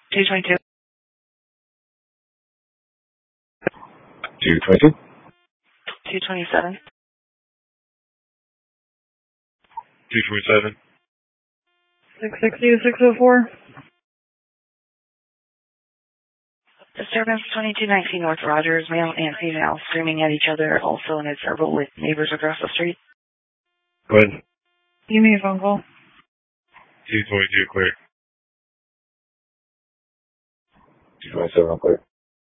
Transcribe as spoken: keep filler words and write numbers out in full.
two twenty-two. two twenty-two. two twenty-seven. two twenty-seven. six sixty to six oh four. Disturbance twenty-two nineteen North Rogers, male and female screaming at each other, also in a circle with neighbors across the street. Go ahead. Give me a phone call. two twenty-two clear. two twenty-seven clear.